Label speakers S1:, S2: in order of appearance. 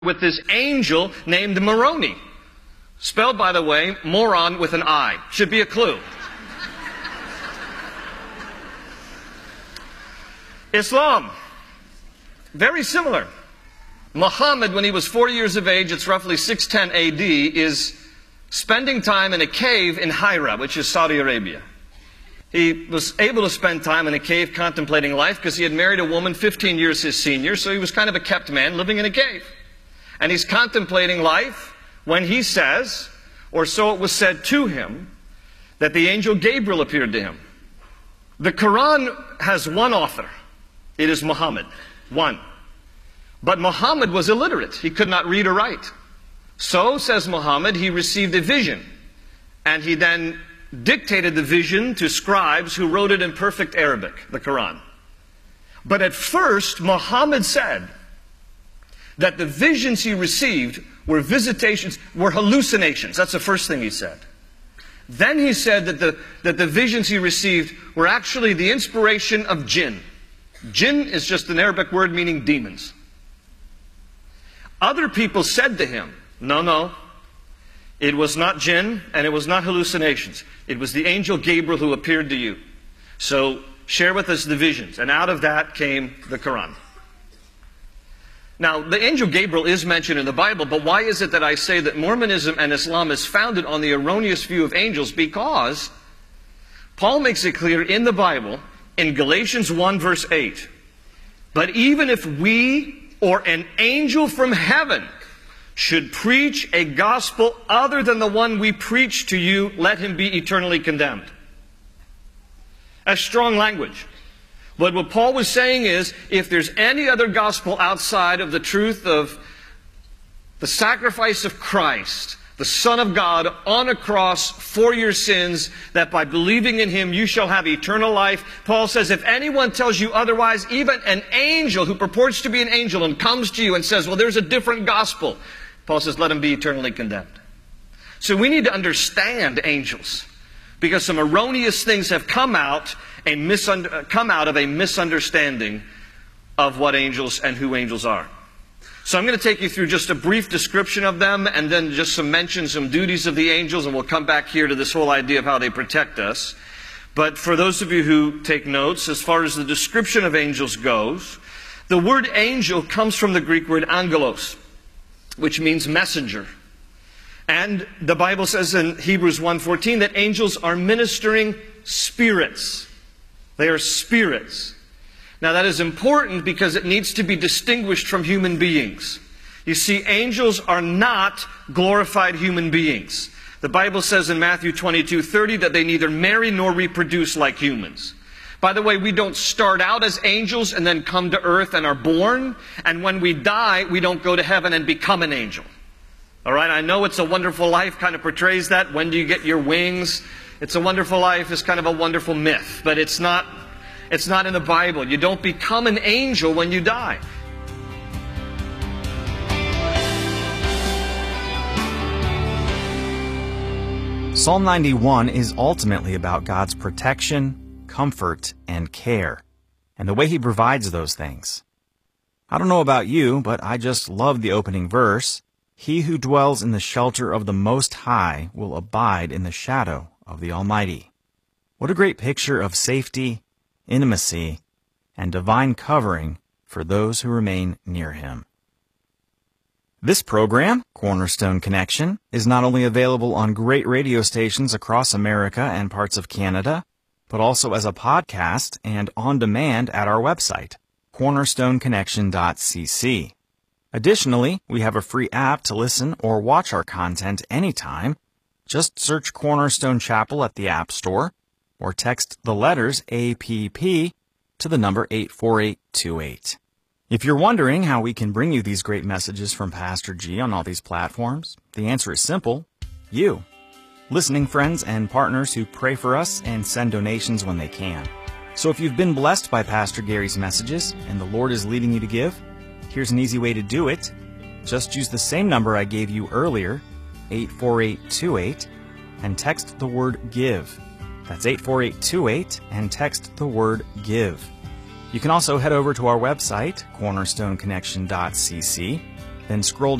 S1: with this angel named Moroni. Spelled, by the way, moron with an I. Should be a clue. Islam. Very similar. Muhammad, when he was 40 years of age, it's roughly 610 AD, is spending time in a cave in Hira, which is Saudi Arabia. He was able to spend time in a cave contemplating life because he had married a woman 15 years his senior, so he was kind of a kept man living in a cave. And he's contemplating life when he says, or so it was said to him, that the angel Gabriel appeared to him. The Quran has one author. It is Muhammad. One. But Muhammad was illiterate. He could not read or write. So, says Muhammad, he received a vision. And he then dictated the vision to scribes who wrote it in perfect Arabic, the Quran. But at first, Muhammad said that the visions he received were visitations, were hallucinations. That's the first thing he said. Then he said that the visions he received were actually the inspiration of jinn. Jinn is just an Arabic word meaning demons. Other people said to him, no, it was not jinn and it was not hallucinations. It was the angel Gabriel who appeared to you. So share with us the visions. And out of that came the Quran. Now, the angel Gabriel is mentioned in the Bible, but why is it that I say that Mormonism and Islam is founded on the erroneous view of angels? Because Paul makes it clear in the Bible, in Galatians 1 verse 8, but even if we or an angel from heaven should preach a gospel other than the one we preach to you, let him be eternally condemned. That's strong language. But what Paul was saying is, if there's any other gospel outside of the truth of the sacrifice of Christ, the Son of God on a cross for your sins, that by believing in Him you shall have eternal life, Paul says, if anyone tells you otherwise, even an angel who purports to be an angel and comes to you and says, well, there's a different gospel, Paul says, let him be eternally condemned. So we need to understand angels, because some erroneous things have come out of a misunderstanding of what angels and who angels are. So I'm going to take you through just a brief description of them, and then just some mentions, some duties of the angels, and we'll come back here to this whole idea of how they protect us. But for those of you who take notes, as far as the description of angels goes, the word angel comes from the Greek word angelos, which means messenger. And the Bible says in Hebrews 1:14 that angels are ministering spirits. They are spirits. Now that is important because it needs to be distinguished from human beings. You see, angels are not glorified human beings. The Bible says in Matthew 22:30 that they neither marry nor reproduce like humans. By the way, we don't start out as angels and then come to earth and are born. And when we die, we don't go to heaven and become an angel. All right, I know It's a Wonderful Life kind of portrays that. When do you get your wings? It's a Wonderful Life is kind of a wonderful myth, but it's not in the Bible. You don't become an angel when you die.
S2: Psalm 91 is ultimately about God's protection, comfort, and care, and the way He provides those things. I don't know about you, but I just love the opening verse. He who dwells in the shelter of the Most High will abide in the shadow of the Almighty. What a great picture of safety, intimacy, and divine covering for those who remain near Him. This program, Cornerstone Connection, is not only available on great radio stations across America and parts of Canada, but also as a podcast and on demand at our website, cornerstoneconnection.cc. Additionally, we have a free app to listen or watch our content anytime. Just search Cornerstone Chapel at the App Store or text the letters APP to the number 84828. If you're wondering how we can bring you these great messages from Pastor G on all these platforms, the answer is simple: you. Listening friends and partners who pray for us and send donations when they can. So if you've been blessed by Pastor Gary's messages and the Lord is leading you to give, here's an easy way to do it. Just use the same number I gave you earlier, 84828, and text the word GIVE. That's 84828, and text the word GIVE. You can also head over to our website, cornerstoneconnection.cc. Then scroll